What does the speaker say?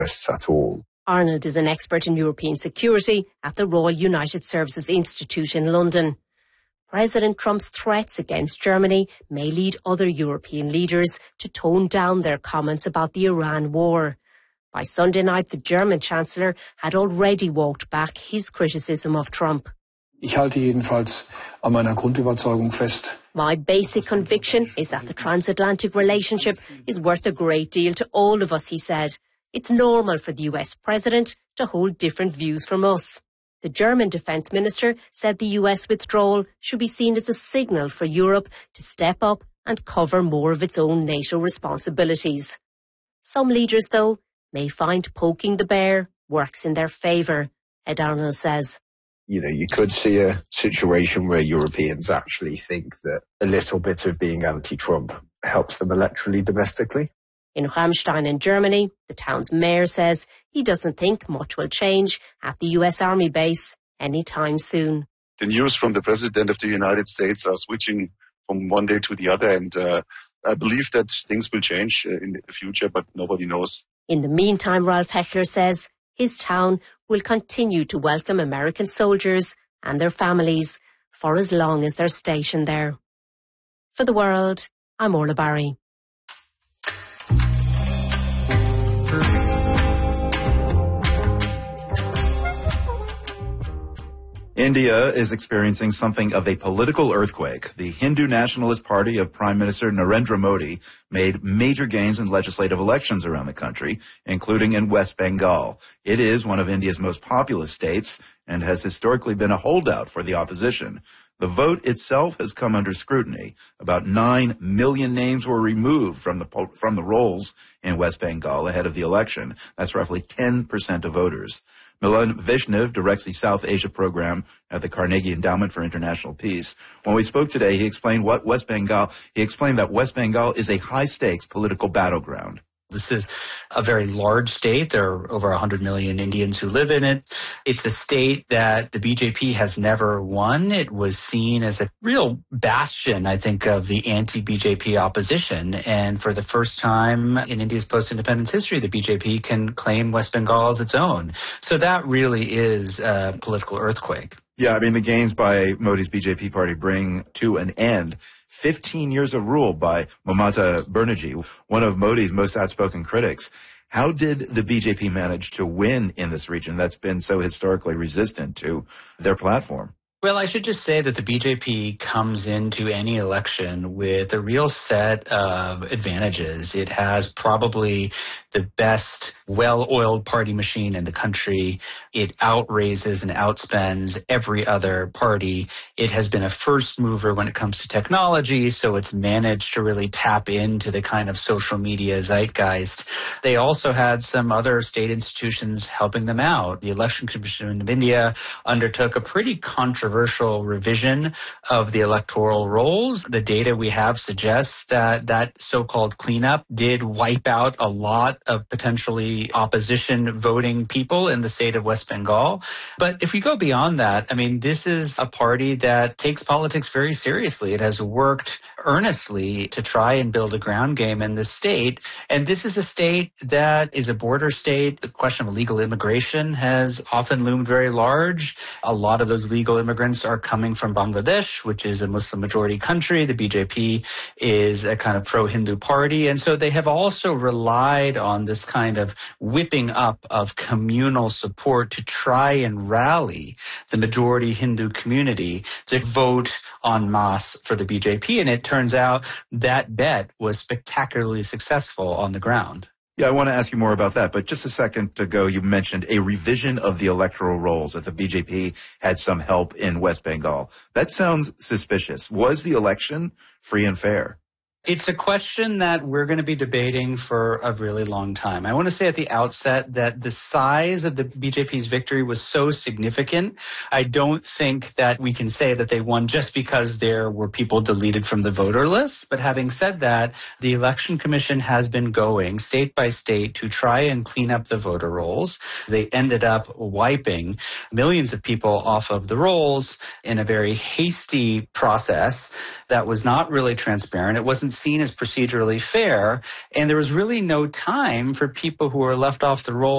at all. Arnold is an expert in European security at the Royal United Services Institute in London. President Trump's threats against Germany may lead other European leaders to tone down their comments about the Iran war. By Sunday night, the German Chancellor had already walked back his criticism of Trump. Ich halte jedenfalls an meiner Grundüberzeugung fest. My basic conviction is that the transatlantic relationship is worth a great deal to all of us, he said. It's normal for the US president to hold different views from us. The German defence minister said the US withdrawal should be seen as a signal for Europe to step up and cover more of its own NATO responsibilities. Some leaders, though, may find poking the bear works in their favour, Ed Arnold says. You could see a situation where Europeans actually think that a little bit of being anti-Trump helps them electorally domestically. In Ramstein in Germany, the town's mayor says he doesn't think much will change at the US Army base anytime soon. The news from the President of the United States are switching from one day to the other, and I believe that things will change in the future, but nobody knows. In the meantime, Ralph Heckler says his town will continue to welcome American soldiers and their families for as long as they're stationed there. For The World, I'm Orla Barry. India is experiencing something of a political earthquake. The Hindu Nationalist Party of Prime Minister Narendra Modi made major gains in legislative elections around the country, including in West Bengal. It is one of India's most populous states and has historically been a holdout for the opposition. The vote itself has come under scrutiny. About 9 million names were removed from the rolls in West Bengal ahead of the election. That's roughly 10% of voters. Milan Vishnev directs the South Asia program at the Carnegie Endowment for International Peace. When we spoke today, he explained that West Bengal is a high-stakes political battleground. This is a very large state. There are over 100 million Indians who live in it. It's a state that the BJP has never won. It was seen as a real bastion, I think, of the anti-BJP opposition. And for the first time in India's post-independence history, the BJP can claim West Bengal as its own. So that really is a political earthquake. Yeah, I mean, the gains by Modi's BJP party bring to an end 15 years of rule by Mamata Banerjee, one of Modi's most outspoken critics. How did the BJP manage to win in this region that's been so historically resistant to their platform? Well, I should just say that the BJP comes into any election with a real set of advantages. It has probably the best well-oiled party machine in the country. It outraises and outspends every other party. It has been a first mover when it comes to technology, so it's managed to really tap into the kind of social media zeitgeist. They also had some other state institutions helping them out. The Election Commission of India undertook a pretty controversial revision of the electoral rolls. The data we have suggests that so-called cleanup did wipe out a lot of potentially opposition voting people in the state of West Bengal. But if we go beyond that, I mean, this is a party that takes politics very seriously. It has worked earnestly to try and build a ground game in this state. And this is a state that is a border state. The question of illegal immigration has often loomed very large. A lot of those legal immigrants are coming from Bangladesh, which is a Muslim majority country. The BJP is a kind of pro-Hindu party. And so they have also relied on this kind of whipping up of communal support to try and rally the majority Hindu community to vote en masse for the BJP. And it turns out that bet was spectacularly successful on the ground. Yeah, I want to ask you more about that. But just a second ago, you mentioned a revision of the electoral rolls, that the BJP had some help in West Bengal. That sounds suspicious. Was the election free and fair? It's a question that we're going to be debating for a really long time. I want to say at the outset that the size of the BJP's victory was so significant, I don't think that we can say that they won just because there were people deleted from the voter list. But having said that, the Election Commission has been going state by state to try and clean up the voter rolls. They ended up wiping millions of people off of the rolls in a very hasty process that was not really transparent. It wasn't seen as procedurally fair, and there was really no time for people who were left off the roll